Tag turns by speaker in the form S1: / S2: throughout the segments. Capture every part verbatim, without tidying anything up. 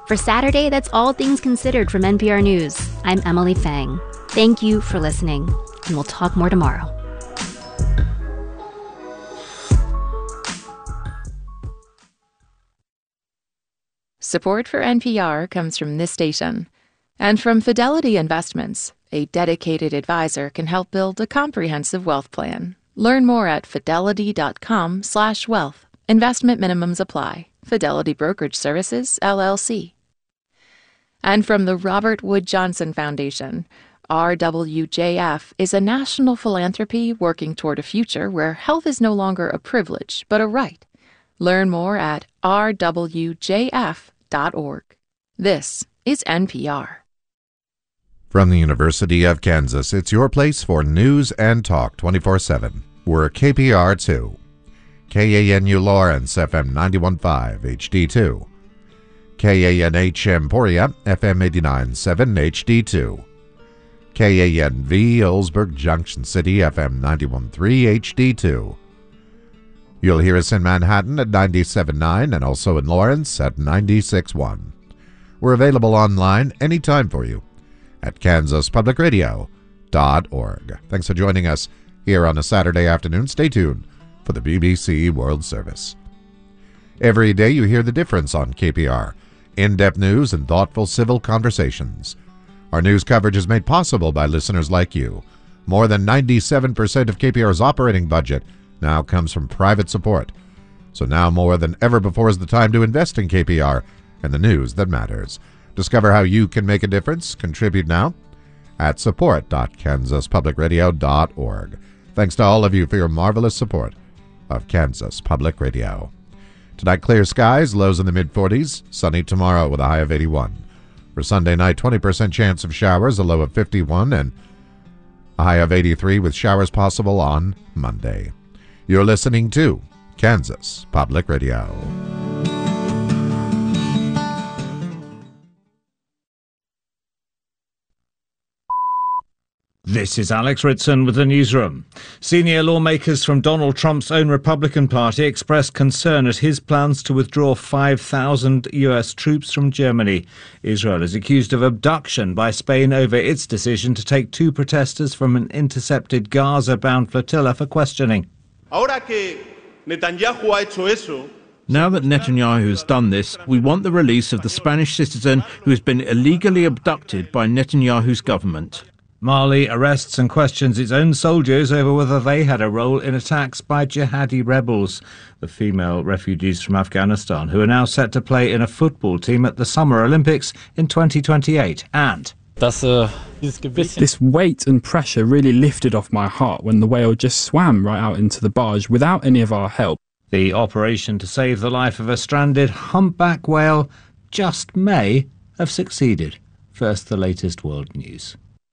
S1: For Saturday, that's all things considered from N P R News. I'm Emily Fang. Thank you for listening, and we'll talk more tomorrow.
S2: Support for N P R comes from this station and from Fidelity Investments. A dedicated advisor can help build a comprehensive wealth plan. Learn more at fidelity.com slash wealth. Investment minimums apply. Fidelity Brokerage Services, L L C. And from the Robert Wood Johnson Foundation. R W J F is a national philanthropy working toward a future where health is no longer a privilege, but a right. Learn more at r w j f dot org. This is N P R.
S3: From the University of Kansas, it's your place for news and talk twenty-four seven. We're K P R two. K A N U Lawrence, F M ninety-one point five, H D two. K A N H Emporia, F M eighty-nine point seven, H D two. K A N V Ellsberg Junction City, F M ninety-one point three, H D two. You'll hear us in Manhattan at ninety-seven point nine and also in Lawrence at ninety-six point one. We're available online anytime for you at kansas public radio dot org. Thanks for joining us here on a Saturday afternoon. Stay tuned for the B B C World Service. Every day you hear the difference on K P R. In-depth news and thoughtful civil conversations. Our news coverage is made possible by listeners like you. More than ninety-seven percent of K P R's operating budget now comes from private support. So now more than ever before is the time to invest in K P R and the news that matters. Discover how you can make a difference. Contribute now at support dot kansas public radio dot org. Thanks to all of you for your marvelous support of Kansas Public Radio. Tonight, clear skies, lows in the mid forties. Sunny tomorrow with a high of eighty-one. For Sunday night, twenty percent chance of showers, a low of fifty-one, and a high of eighty-three with showers possible on Monday. You're listening to Kansas Public Radio.
S4: This is Alex Ritson with the newsroom. Senior lawmakers from Donald Trump's own Republican Party expressed concern at his plans to withdraw five thousand U S troops from Germany. Israel is accused of abduction by Spain over its decision to take two protesters from an intercepted Gaza-bound flotilla for questioning.
S5: Ahora que Netanyahu ha hecho eso,
S6: Now that Netanyahu has done this, we want the release of the Spanish citizen who has been illegally abducted by Netanyahu's government.
S4: Mali arrests and questions its own soldiers over whether they had a role in attacks by jihadi rebels. The female refugees from Afghanistan, who are now set to play in a football team at the Summer Olympics in twenty twenty-eight. And
S7: this weight and pressure really lifted off my heart when the whale just swam right out into the barge without any of our help.
S4: The operation to save the life of a stranded humpback whale just may have succeeded. First, the latest world news.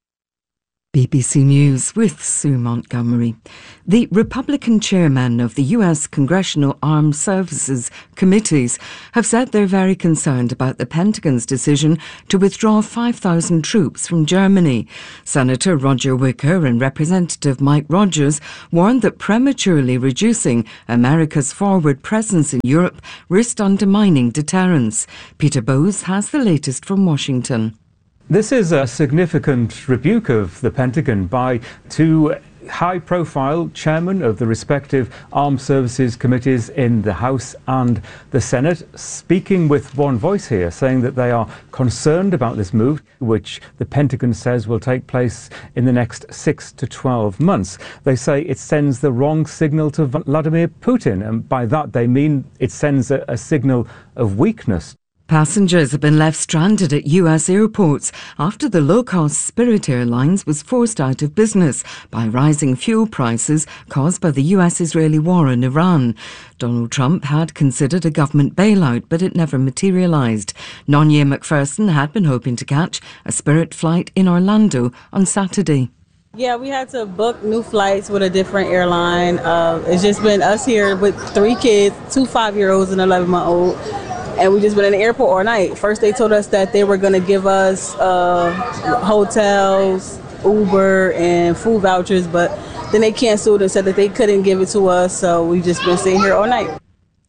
S8: B B C News with Sue Montgomery. The Republican chairmen of the U S Congressional Armed Services Committees have said they're very concerned about the Pentagon's decision to withdraw five thousand troops from Germany. Senator Roger Wicker and Representative Mike Rogers warned that prematurely reducing America's forward presence in Europe risked undermining deterrence. Peter Bowes has the latest from Washington.
S9: This is a significant rebuke of the Pentagon by two high-profile chairmen of the respective armed services committees in the House and the Senate, speaking with one voice here, saying that they are concerned about this move, which the Pentagon says will take place in the next six to twelve months. They say it sends the wrong signal to Vladimir Putin, and by that they mean it sends a, a signal of weakness.
S8: Passengers have been left stranded at U S airports after the low-cost Spirit Airlines was forced out of business by rising fuel prices caused by the U S-Israeli war in Iran. Donald Trump had considered a government bailout, but it never materialised. Nonya McPherson had been hoping to catch a Spirit flight in Orlando on Saturday.
S10: Yeah, we had to book new flights with a different airline. Uh, it's just been us here with three kids, two five-year-olds and an eleven-month-old. And we just been in the airport all night. First, they told us that they were going to give us uh, hotels, Uber, and food vouchers, but then they canceled and said that they couldn't give it to us, so we just been sitting here all night.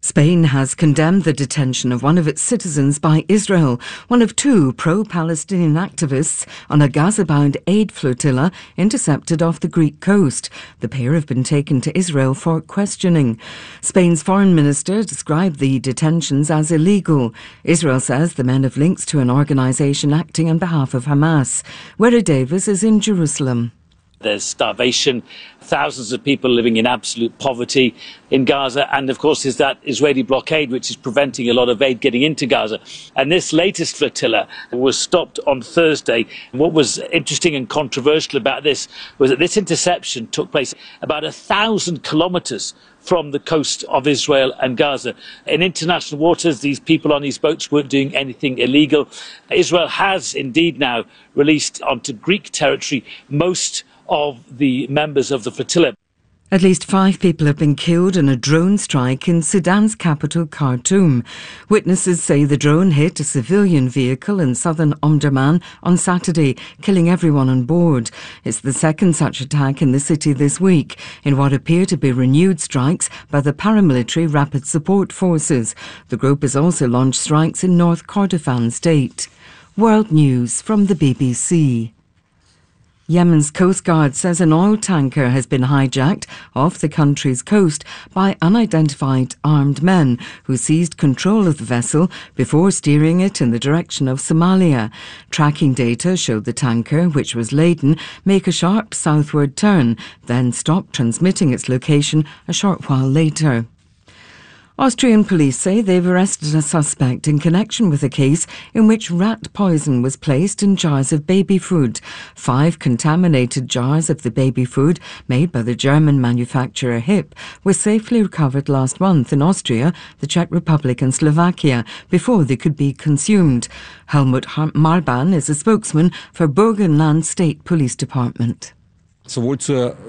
S8: Spain has condemned the detention of one of its citizens by Israel, one of two pro-Palestinian activists on a Gaza-bound aid flotilla intercepted off the Greek coast. The pair have been taken to Israel for questioning. Spain's foreign minister described the detentions as illegal. Israel says the men have links to an organisation acting on behalf of Hamas. Wera Davis is in Jerusalem.
S11: There's starvation, thousands of people living in absolute poverty in Gaza, and of course there's that Israeli blockade which is preventing a lot of aid getting into Gaza. And this latest flotilla was stopped on Thursday. What was interesting and controversial about this was that this interception took place about a thousand kilometres from the coast of Israel and Gaza. In international waters, these people on these boats weren't doing anything illegal. Israel has indeed now released onto Greek territory most of the members of the flotilla.
S8: At least five people have been killed in a drone strike in Sudan's capital, Khartoum. Witnesses say the drone hit a civilian vehicle in southern Omdurman on Saturday, killing everyone on board. It's the second such attack in the city this week, in what appear to be renewed strikes by the paramilitary Rapid Support Forces. The group has also launched strikes in North Kordofan state. World News from the B B C. Yemen's Coast Guard says an oil tanker has been hijacked off the country's coast by unidentified armed men who seized control of the vessel before steering it in the direction of Somalia. Tracking data showed the tanker, which was laden, make a sharp southward turn, then stop transmitting its location a short while later. Austrian police say they've arrested a suspect in connection with a case in which rat poison was placed in jars of baby food. Five contaminated jars of the baby food, made by the German manufacturer H I P, were safely recovered last month in Austria, the Czech Republic and Slovakia before they could be consumed. Helmut Marban is a spokesman for Burgenland State Police Department.
S12: For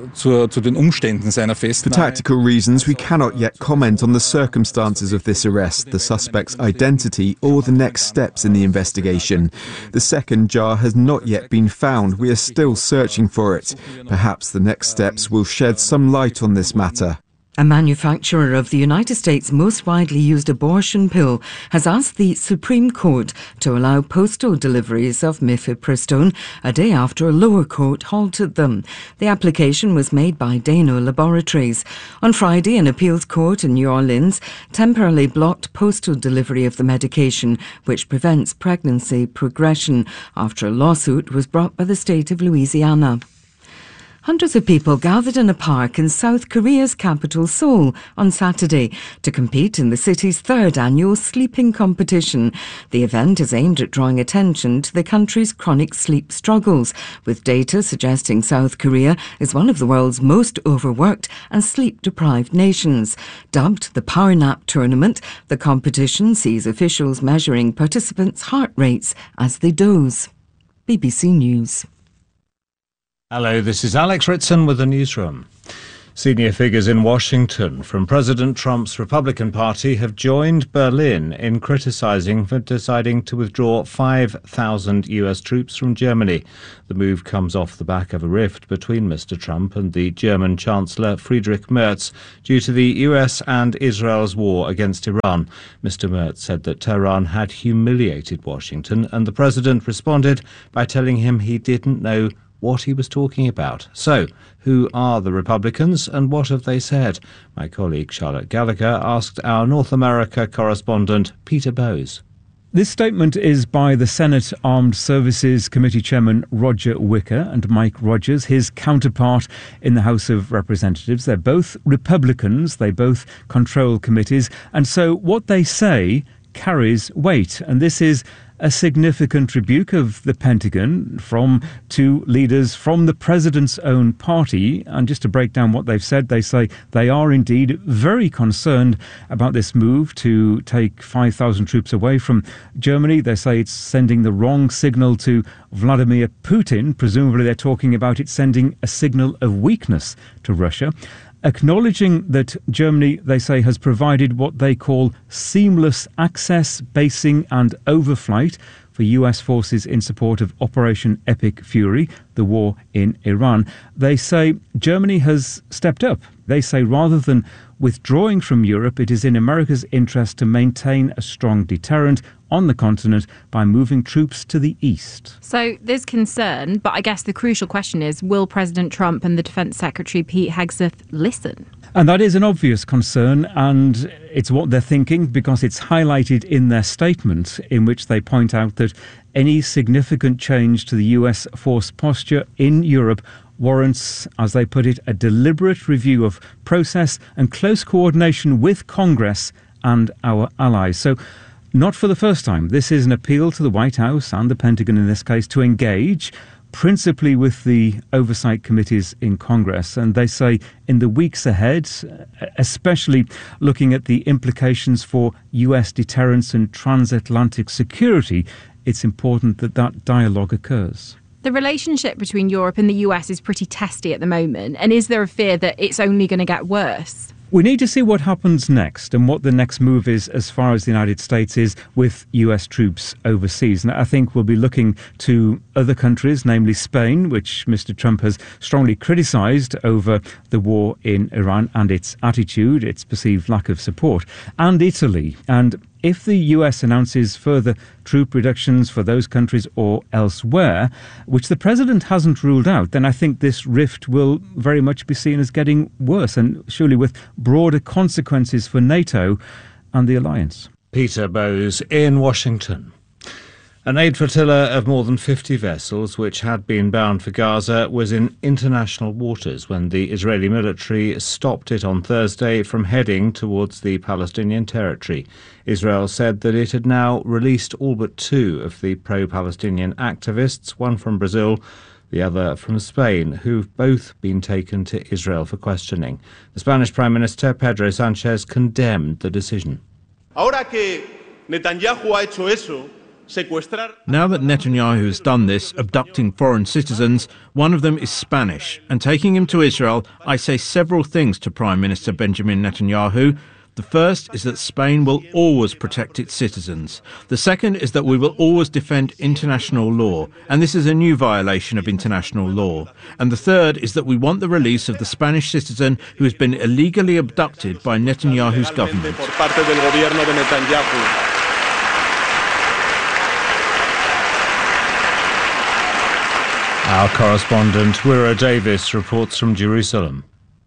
S12: tactical reasons, we cannot yet comment on the circumstances of this arrest, the suspect's identity, or the next steps in the investigation. The second jar has not yet been found. We are still searching for it. Perhaps the next steps will shed some light on this matter.
S8: A manufacturer of the United States' most widely used abortion pill has asked the Supreme Court to allow postal deliveries of mifepristone a day after a lower court halted them. The application was made by Dano Laboratories. On Friday, an appeals court in New Orleans temporarily blocked postal delivery of the medication, which prevents pregnancy progression, after a lawsuit was brought by the state of Louisiana. Hundreds of people gathered in a park in South Korea's capital, Seoul, on Saturday to compete in the city's third annual sleeping competition. The event is aimed at drawing attention to the country's chronic sleep struggles, with data suggesting South Korea is one of the world's most overworked and sleep-deprived nations. Dubbed the Power Nap Tournament, the competition sees officials measuring participants' heart rates as they doze. B B C News.
S4: Hello, this is Alex Ritson with the newsroom. Senior figures in Washington from President Trump's Republican Party have joined Berlin in criticising for deciding to withdraw five thousand U S troops from Germany. The move comes off the back of a rift between Mister Trump and the German Chancellor Friedrich Merz due to the U S and Israel's war against Iran. Mister Merz said that Tehran had humiliated Washington, and the president responded by telling him he didn't know what he was talking about. So, who are the Republicans and what have they said? My colleague Charlotte Gallagher asked our North America correspondent Peter Bowes.
S9: This statement is by the Senate Armed Services Committee Chairman Roger Wicker and Mike Rogers, his counterpart in the House of Representatives. They're both Republicans, they both control committees, and so what they say carries weight. And this is a significant rebuke of the Pentagon from two leaders from the president's own party. And just to break down what they've said, they say they are indeed very concerned about this move to take five thousand troops away from Germany. They say it's sending the wrong signal to Vladimir Putin. Presumably they're talking about it sending a signal of weakness to Russia. Acknowledging that Germany, they say, has provided what they call seamless access, basing and overflight for U S forces in support of Operation Epic Fury, the war in Iran. They say Germany has stepped up. They say rather than withdrawing from Europe, it is in America's interest to maintain a strong deterrent on the continent by moving troops to the east.
S13: So there's concern, but I guess the crucial question is, will President Trump and the Defence Secretary Pete Hegseth listen?
S9: And that is an obvious concern, and it's what they're thinking because it's highlighted in their statement, in which they point out that any significant change to the U S force posture in Europe warrants, as they put it, a deliberate review of process and close coordination with Congress and our allies. So, not for the first time, this is an appeal to the White House and the Pentagon in this case to engage principally with the oversight committees in Congress. And they say in the weeks ahead, especially looking at the implications for U S deterrence and transatlantic security, it's important that that dialogue occurs.
S13: The relationship between Europe and the U S is pretty testy at the moment. And is there a fear that it's only going to get worse?
S9: We need to see what happens next and what the next move is as far as the United States is with U S troops overseas. And I think we'll be looking to other countries, namely Spain, which Mister Trump has strongly criticised over the war in Iran and its attitude, its perceived lack of support, and Italy. And if the U S announces further troop reductions for those countries or elsewhere, which the president hasn't ruled out, then I think this rift will very much be seen as getting worse, and surely with broader consequences for NATO and the alliance.
S4: Peter Bowes in Washington. An aid flotilla of more than fifty vessels, which had been bound for Gaza, was in international waters when the Israeli military stopped it on Thursday from heading towards the Palestinian territory. Israel said that it had now released all but two of the pro-Palestinian activists, one from Brazil, the other from Spain, who've both been taken to Israel for questioning. The Spanish Prime Minister, Pedro Sanchez, condemned the decision.
S5: Ahora que Netanyahu ha hecho eso,
S6: Now that Netanyahu has done this, abducting foreign citizens, one of them is Spanish, and taking him to Israel, I say several things to Prime Minister Benjamin Netanyahu. The first is that Spain will always protect its citizens. The second is that we will always defend international law, and this is a new violation of international law. And the third is that we want the release of the Spanish citizen who has been illegally abducted by Netanyahu's government.
S4: Our correspondent, Wira Davis, reports from Jerusalem.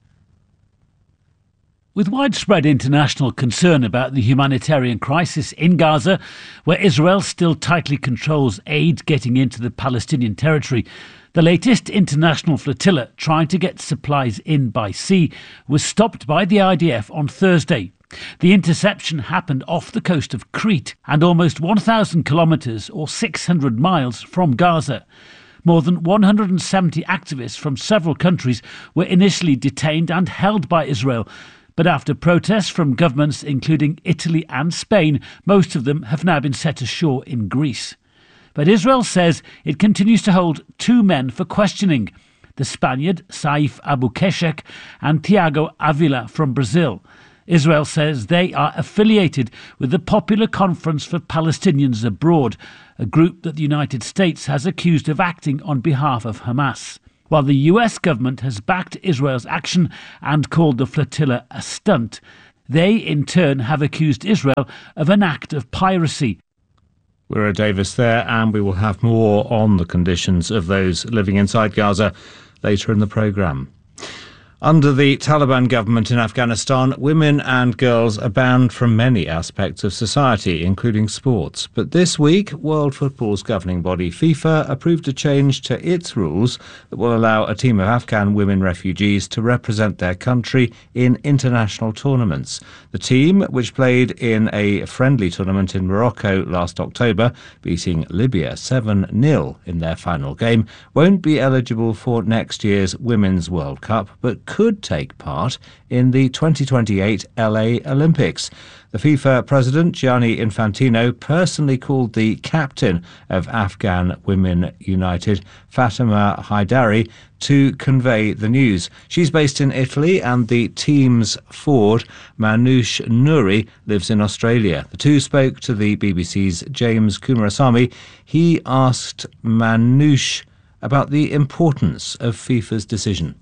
S14: With widespread international concern about the humanitarian crisis in Gaza, where Israel still tightly controls aid getting into the Palestinian territory, the latest international flotilla trying to get supplies in by sea was stopped by the I D F on Thursday. The interception happened off the coast of Crete and almost one thousand kilometres or six hundred miles from Gaza. More than one hundred seventy activists from several countries were initially detained and held by Israel, but after protests from governments including Italy and Spain, most of them have now been set ashore in Greece. But Israel says it continues to hold two men for questioning, the Spaniard Saif Abu Keshek and Tiago Avila from Brazil. Israel says they are affiliated with the Popular Conference for Palestinians Abroad, a group that the United States has accused of acting on behalf of Hamas. While the U S government has backed Israel's action and called the flotilla a stunt, they in turn have accused Israel of an act of piracy.
S4: Wira Davis there, and we will have more on the conditions of those living inside Gaza later in the programme. Under the Taliban government in Afghanistan, women and girls are banned from many aspects of society, including sports. But this week, World Football's governing body, FIFA, approved a change to its rules that will allow a team of Afghan women refugees to represent their country in international tournaments. The team, which played in a friendly tournament in Morocco last October, beating Libya seven nil in their final game, won't be eligible for next year's Women's World Cup, but could take part in the twenty twenty-eight L A Olympics. The FIFA president, Gianni Infantino, personally called the captain of Afghan Women United, Fatima Haidari, to convey the news. She's based in Italy, and the team's forward, Manoush Nouri, lives in Australia. The two spoke to the B B C's James Kumarasamy. He asked Manoush about the importance of FIFA's decision.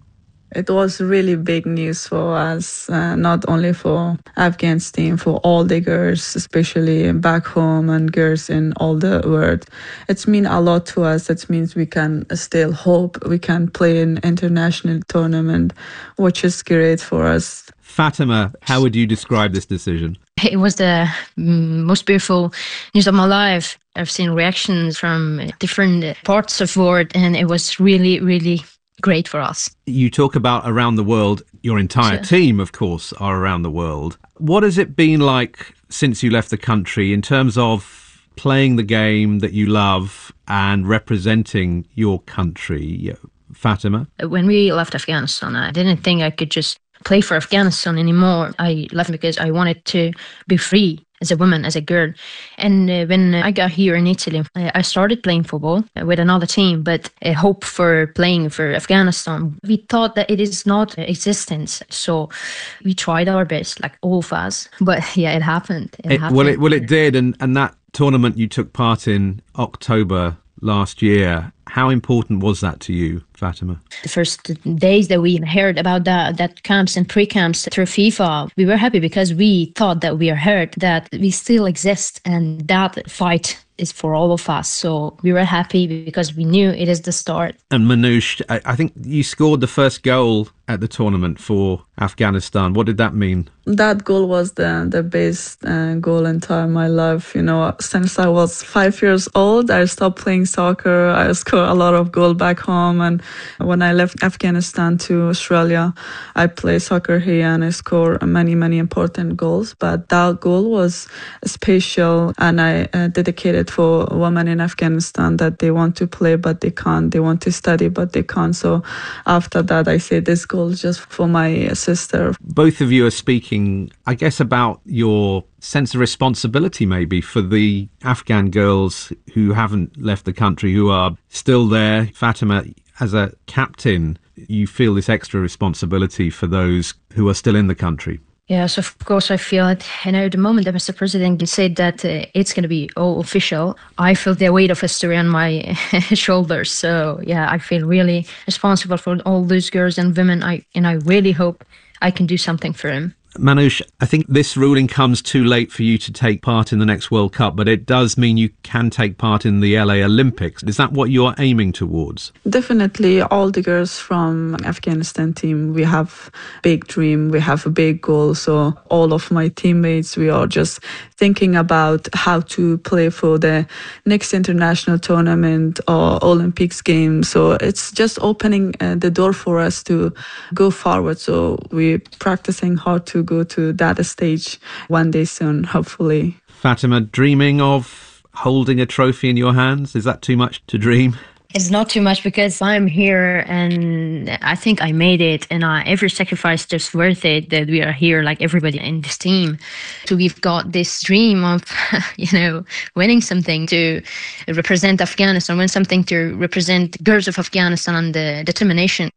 S15: It was really big news for us, uh, not only for Afghan's team, for all the girls, especially back home and girls in all the world. It's mean a lot to us. It means we can still hope we can play in international tournament, which is great for us.
S16: Fatima, how would you describe this decision?
S17: It was the most beautiful news of my life. I've seen reactions from different parts of the world, and it was really, really great for us.
S16: You talk about around the world. Your entire
S17: Sure.
S16: team, of course, are around the world. What has it been like since you left the country in terms of playing the game that you love and representing your country? Fatima?
S17: When we left Afghanistan, I didn't think I could just play for Afghanistan anymore. I left because I wanted to be free as a woman, as a girl. And uh, when I got here in Italy, I started playing football with another team, but a hope for playing for Afghanistan. We thought that it is not existence. So we tried our best, like all of us. But yeah, it happened. It
S16: It,
S17: happened.
S16: well, it, well, it did. And, and that tournament you took part in October last year, how important was that to you, Fatima?
S17: The first days that we heard about that, that camps and pre-camps through FIFA, we were happy because we thought that we are heard, that we still exist, and that fight is for all of us. So we were happy because we knew it is the start.
S16: And Manoush, I, I think you scored the first goal at the tournament for Afghanistan. What did that mean?
S15: That goal was the the best uh, goal in time my life. You know, since I was five years old, I stopped playing soccer. I scored a lot of goal back home, and when I left Afghanistan to Australia, I played soccer here and I scored many many important goals. But that goal was special, and I uh, dedicated for women in Afghanistan that they want to play but they can't. They want to study but they can't. So after that, I said this goal is just for my sister.
S16: Both of you are speaking, I guess, about your sense of responsibility maybe for the Afghan girls who haven't left the country, who are still there. Fatima, as a captain, you feel this extra responsibility for those who are still in the country.
S17: Yes, of course I feel it. You know, the moment that Mister President said that uh, it's going to be all official, I feel the weight of history on my shoulders. So yeah, I feel really responsible for all those girls and women. I and I really hope I can do something for them.
S16: Manoush, I think this ruling comes too late for you to take part in the next World Cup, but it does mean you can take part in the L A Olympics. Is that what you're aiming towards?
S15: Definitely, all the girls from Afghanistan team, we have big dream, we have a big goal. So all of my teammates, we are just thinking about how to play for the next international tournament or Olympics game. So it's just opening uh, the door for us to go forward. So we're practicing hard to go to that stage one day soon, hopefully.
S16: Fatima, dreaming of holding a trophy in your hands? Is that too much to dream?
S17: It's not too much because I'm here and I think I made it, and I, every sacrifice is just worth it that we are here, like everybody in this team. So we've got this dream of, you know, winning something to represent Afghanistan, win something to represent girls of Afghanistan and the determination.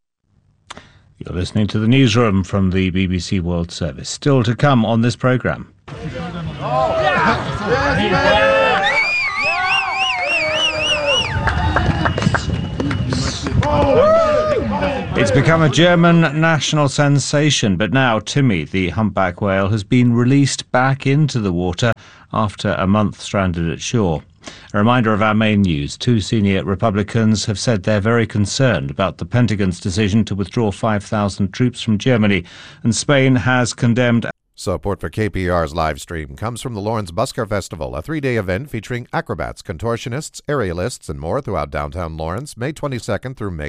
S4: You're listening to the newsroom from the B B C World Service. Still to come on this programme. It's become a German national sensation, but now Timmy, the humpback whale, has been released back into the water after a month stranded at shore. A reminder of our main news. Two senior Republicans have said they're very concerned about the Pentagon's decision to withdraw five thousand troops from Germany, and Spain has condemned.
S3: Support for K P R's live stream comes from the Lawrence Busker Festival, a three-day event featuring acrobats, contortionists, aerialists, and more throughout downtown Lawrence, May twenty-second through May